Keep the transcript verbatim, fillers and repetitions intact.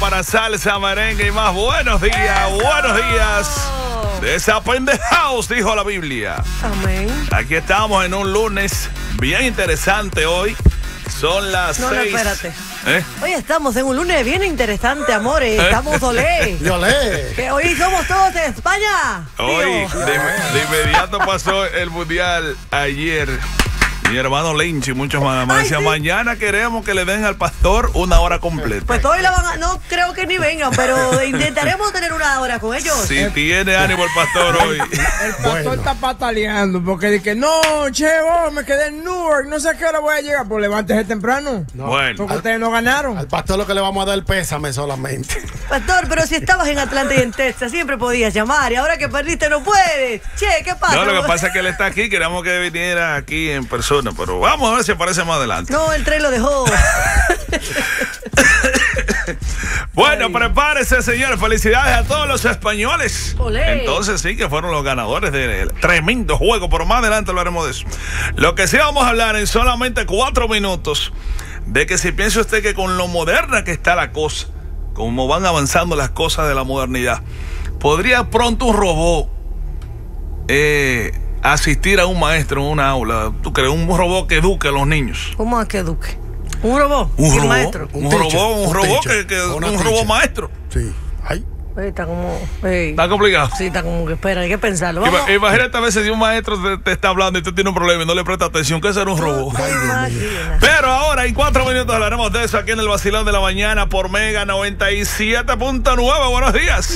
para salsa, merengue y más. Buenos días, buenos días. Desapendejaos, dijo la Biblia. Amén. Aquí estamos en un lunes bien interesante hoy. Son las no, seis. No, espérate. ¿Eh? Hoy estamos en un lunes bien interesante, amores. Estamos olé. Y olé. Que hoy somos todos de España. Hoy, de, de inmediato pasó el mundial ayer. Mi hermano Lenchi y muchos más. Me decía, sí. Mañana queremos que le den al pastor una hora completa. Pues hoy la van a, no creo que ni vengan, pero intentaremos tener una hora con ellos. Si tiene ánimo el pastor hoy. El pastor Bueno. está pataleando porque dice que no, che, vos, me quedé en Newark, no sé a qué hora voy a llegar. Pues levántese temprano. No. Bueno. Porque ustedes no ganaron. Al pastor lo que le vamos a dar el pésame solamente. Pastor, pero si estabas en Atlanta y en Texas, siempre podías llamar. Y ahora que perdiste no puedes. Che, ¿qué pasa? No, lo que pasa es que él está aquí. Queremos que viniera aquí en persona. Pero vamos a ver si aparece más adelante. No, el tren lo dejó. Bueno, prepárese, señores. Felicidades a todos los españoles. Olé. Entonces sí que fueron los ganadores del tremendo juego, pero más adelante hablaremos de eso. Lo que sí vamos a hablar en solamente cuatro minutos, de que si piensa usted que con lo moderna que está la cosa, como van avanzando las cosas de la modernidad, podría pronto un robot eh, asistir a un maestro en una aula. ¿Tú crees? Un robot que eduque a los niños. ¿Cómo es que eduque? ¿Un robot? Un ¿Y el robot, maestro? un, Un robot, teacher, un un robot teacher, que, que una un teacher. robot maestro. Sí. Ay. Ey, está como... ey. Está complicado. Sí, está como que espera, hay que pensarlo. Vamos. Ima- Imagínate a veces si un maestro te, te está hablando y tú tienes un problema y no le presta atención, que ese era un robot. ¿Te imaginas? Pero ahora en cuatro minutos hablaremos de eso aquí en el Vacilón de la Mañana por Mega noventa y siete punto nueve. Buenos días.